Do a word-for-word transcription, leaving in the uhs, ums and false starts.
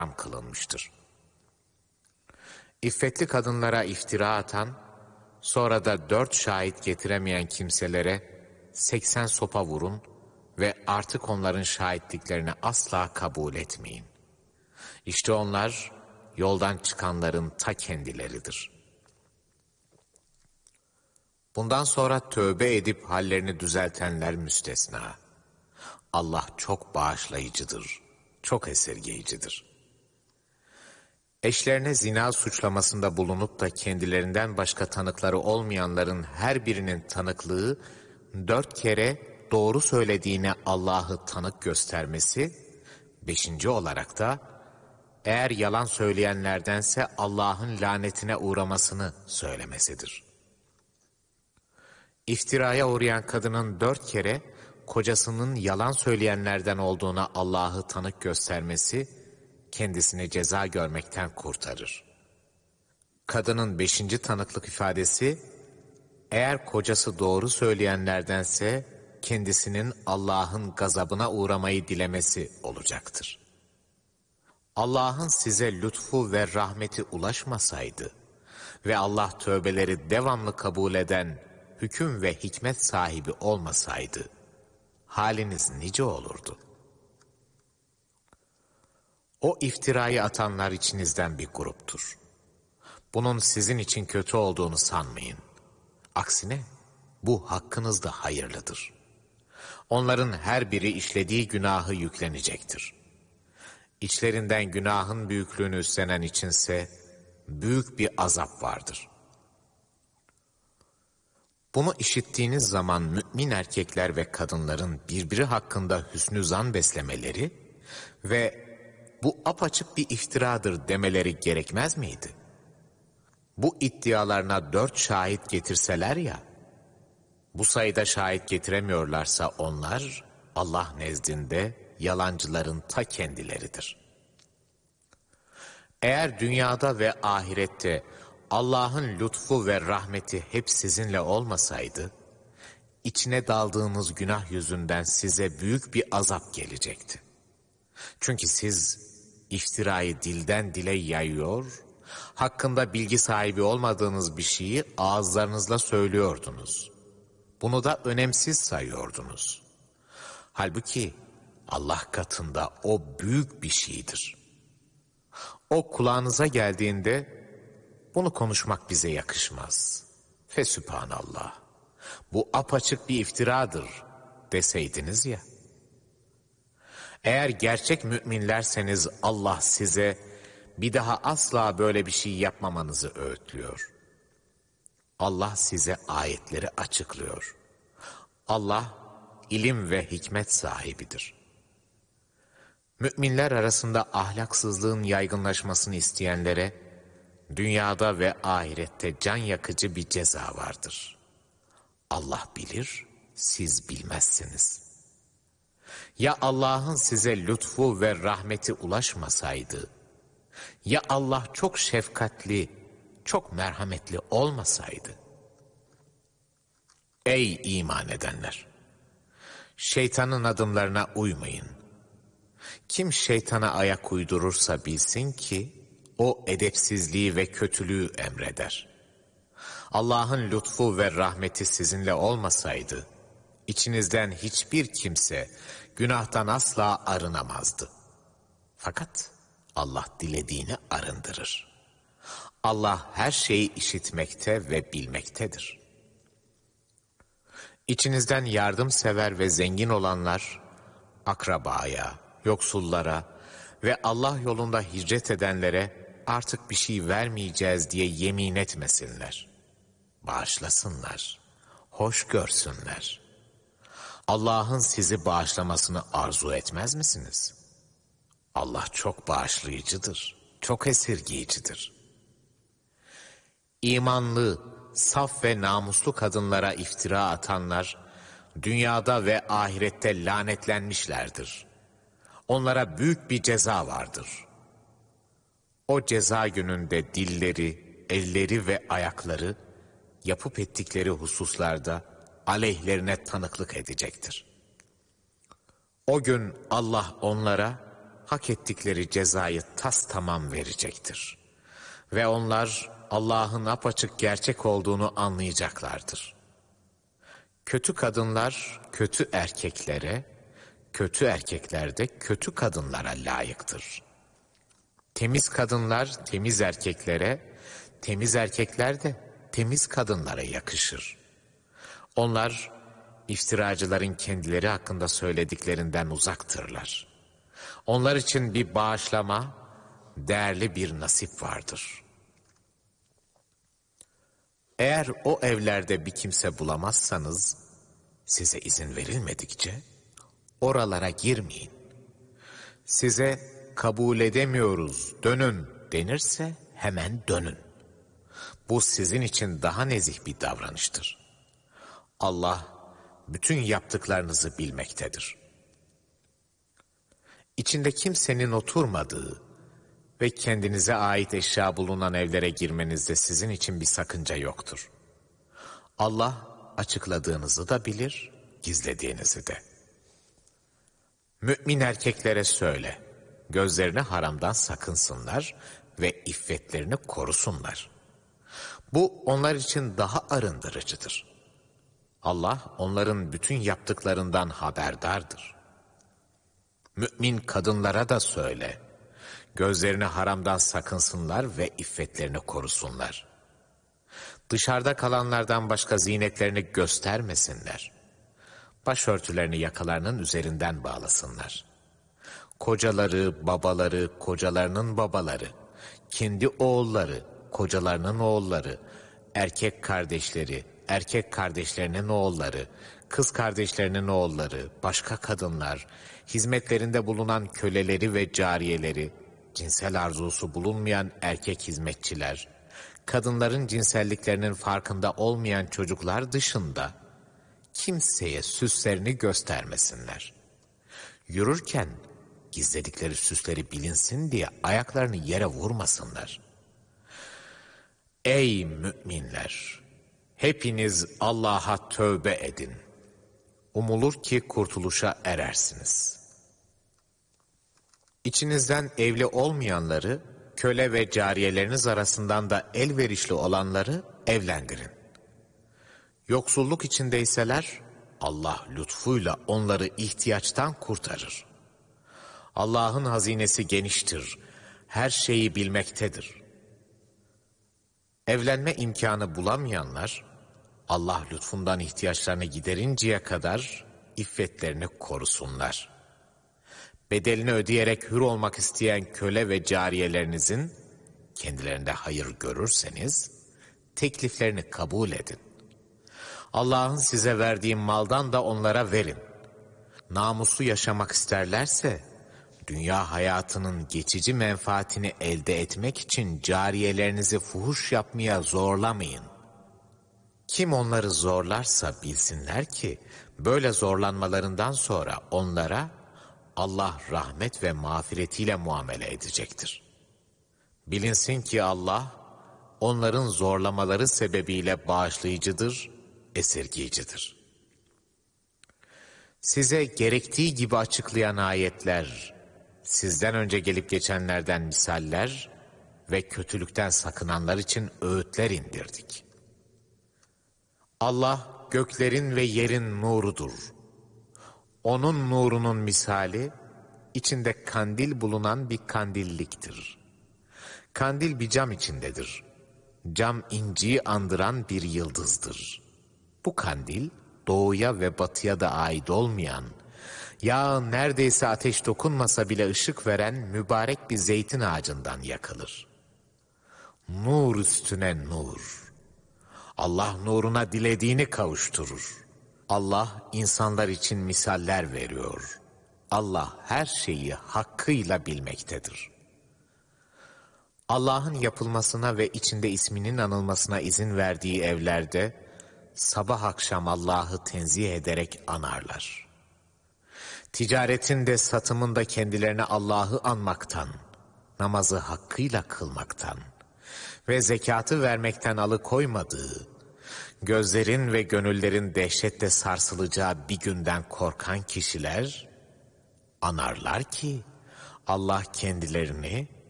kılınmıştır. İffetli kadınlara iftira atan, sonra da dört şahit getiremeyen kimselere seksen sopa vurun ve artık onların şahitliklerini asla kabul etmeyin. İşte onlar yoldan çıkanların ta kendileridir. Bundan sonra tövbe edip hallerini düzeltenler müstesna. Allah çok bağışlayıcıdır, çok esirgeyicidir. Eşlerine zina suçlamasında bulunup da kendilerinden başka tanıkları olmayanların her birinin tanıklığı, dört kere doğru söylediğine Allah'ı tanık göstermesi, beşinci olarak da, eğer yalan söyleyenlerdense Allah'ın lanetine uğramasını söylemesidir. İftiraya uğrayan kadının dört kere, kocasının yalan söyleyenlerden olduğuna Allah'ı tanık göstermesi, kendisini ceza görmekten kurtarır. Kadının beşinci tanıklık ifadesi, eğer kocası doğru söyleyenlerdense, kendisinin Allah'ın gazabına uğramayı dilemesi olacaktır. Allah'ın size lütfu ve rahmeti ulaşmasaydı ve Allah tövbeleri devamlı kabul eden, hüküm ve hikmet sahibi olmasaydı, haliniz nice olurdu? O iftirayı atanlar içinizden bir gruptur. Bunun sizin için kötü olduğunu sanmayın. Aksine bu hakkınızda hayırlıdır. Onların her biri işlediği günahı yüklenecektir. İçlerinden günahın büyüklüğünü üstlenen içinse büyük bir azap vardır. Bunu işittiğiniz zaman mümin erkekler ve kadınların birbiri hakkında hüsnü zan beslemeleri ve bu apaçık bir iftiradır demeleri gerekmez miydi? Bu iddialarına dört şahit getirseler ya, bu sayıda şahit getiremiyorlarsa onlar Allah nezdinde yalancıların ta kendileridir. Eğer dünyada ve ahirette Allah'ın lütfu ve rahmeti hep sizinle olmasaydı, içine daldığınız günah yüzünden size büyük bir azap gelecekti. Çünkü siz iftirayı dilden dile yayıyor, hakkında bilgi sahibi olmadığınız bir şeyi ağızlarınızla söylüyordunuz. Bunu da önemsiz sayıyordunuz. Halbuki Allah katında o büyük bir şeydir. O kulağınıza geldiğinde, bunu konuşmak bize yakışmaz. Fesübhanallah, bu apaçık bir iftiradır deseydiniz ya. Eğer gerçek müminlerseniz Allah size bir daha asla böyle bir şey yapmamanızı öğütlüyor. Allah size ayetleri açıklıyor. Allah ilim ve hikmet sahibidir. Müminler arasında ahlaksızlığın yaygınlaşmasını isteyenlere dünyada ve ahirette can yakıcı bir ceza vardır. Allah bilir, siz bilmezsiniz. Ya Allah'ın size lütfu ve rahmeti ulaşmasaydı, ya Allah çok şefkatli, çok merhametli olmasaydı? Ey iman edenler! Şeytanın adımlarına uymayın. Kim şeytana ayak uydurursa bilsin ki, o edepsizliği ve kötülüğü emreder. Allah'ın lütfu ve rahmeti sizinle olmasaydı, içinizden hiçbir kimse günahtan asla arınamazdı. Fakat Allah dilediğini arındırır. Allah her şeyi işitmekte ve bilmektedir. İçinizden yardımsever ve zengin olanlar, akrabaya, yoksullara ve Allah yolunda hicret edenlere artık bir şey vermeyeceğiz diye yemin etmesinler. Bağışlasınlar, hoş görsünler. Allah'ın sizi bağışlamasını arzu etmez misiniz? Allah çok bağışlayıcıdır, çok esirgeyicidir. İmanlı, saf ve namuslu kadınlara iftira atanlar, dünyada ve ahirette lanetlenmişlerdir. Onlara büyük bir ceza vardır. O ceza gününde dilleri, elleri ve ayakları, yapıp ettikleri hususlarda aleyhlerine tanıklık edecektir. O gün Allah onlara, hak ettikleri cezayı tastamam verecektir. Ve onlar Allah'ın apaçık gerçek olduğunu anlayacaklardır. Kötü kadınlar kötü erkeklere, kötü erkekler de kötü kadınlara layıktır. Temiz kadınlar temiz erkeklere, temiz erkekler de temiz kadınlara yakışır. Onlar iftiracıların kendileri hakkında söylediklerinden uzaktırlar. Onlar için bir bağışlama, değerli bir nasip vardır. Eğer o evlerde bir kimse bulamazsanız, size izin verilmedikçe oralara girmeyin. Size kabul edemiyoruz, dönün denirse hemen dönün. Bu sizin için daha nezih bir davranıştır. Allah bütün yaptıklarınızı bilmektedir. İçinde kimsenin oturmadığı ve kendinize ait eşya bulunan evlere girmenizde sizin için bir sakınca yoktur. Allah açıkladığınızı da bilir, gizlediğinizi de. Mümin erkeklere söyle, gözlerini haramdan sakınsınlar ve iffetlerini korusunlar. Bu onlar için daha arındırıcıdır. Allah onların bütün yaptıklarından haberdardır. Mümin kadınlara da söyle, gözlerini haramdan sakınsınlar ve iffetlerini korusunlar. Dışarıda kalanlardan başka zinetlerini göstermesinler. Başörtülerini yakalarının üzerinden bağlasınlar. Kocaları, babaları, kocalarının babaları, kendi oğulları, kocalarının oğulları, erkek kardeşleri, erkek kardeşlerinin oğulları, kız kardeşlerinin oğulları, başka kadınlar, hizmetlerinde bulunan köleleri ve cariyeleri, cinsel arzusu bulunmayan erkek hizmetçiler, kadınların cinselliklerinin farkında olmayan çocuklar dışında kimseye süslerini göstermesinler. Yürürken gizledikleri süsleri bilinsin diye ayaklarını yere vurmasınlar. Ey müminler! Hepiniz Allah'a tövbe edin. Umulur ki kurtuluşa erersiniz. İçinizden evli olmayanları, köle ve cariyeleriniz arasından da elverişli olanları evlendirin. Yoksulluk içindeyseler, Allah lütfuyla onları ihtiyaçtan kurtarır. Allah'ın hazinesi geniştir, her şeyi bilmektedir. Evlenme imkanı bulamayanlar, Allah lütfundan ihtiyaçlarını giderinceye kadar iffetlerini korusunlar. Bedelini ödeyerek hür olmak isteyen köle ve cariyelerinizin kendilerinde hayır görürseniz tekliflerini kabul edin. Allah'ın size verdiği maldan da onlara verin. Namuslu yaşamak isterlerse dünya hayatının geçici menfaatini elde etmek için cariyelerinizi fuhuş yapmaya zorlamayın. Kim onları zorlarsa bilsinler ki böyle zorlanmalarından sonra onlara Allah rahmet ve mağfiretiyle muamele edecektir. Bilinsin ki Allah onların zorlamaları sebebiyle bağışlayıcıdır, esirgeyicidir. Size gerektiği gibi açıklayan ayetler, sizden önce gelip geçenlerden misaller ve kötülükten sakınanlar için öğütler indirdik. Allah göklerin ve yerin nurudur. Onun nurunun misali, içinde kandil bulunan bir kandilliktir. Kandil bir cam içindedir. Cam inciyi andıran bir yıldızdır. Bu kandil, doğuya ve batıya da ait olmayan, yağın neredeyse ateş dokunmasa bile ışık veren mübarek bir zeytin ağacından yakılır. Nur üstüne nur. Allah nuruna dilediğini kavuşturur. Allah insanlar için misaller veriyor. Allah her şeyi hakkıyla bilmektedir. Allah'ın yapılmasına ve içinde isminin anılmasına izin verdiği evlerde sabah akşam Allah'ı tenzih ederek anarlar. Ticaretinde satımında kendilerine Allah'ı anmaktan, namazı hakkıyla kılmaktan ve zekatı vermekten alıkoymadığı, gözlerin ve gönüllerin dehşetle sarsılacağı bir günden korkan kişiler anarlar ki Allah kendilerini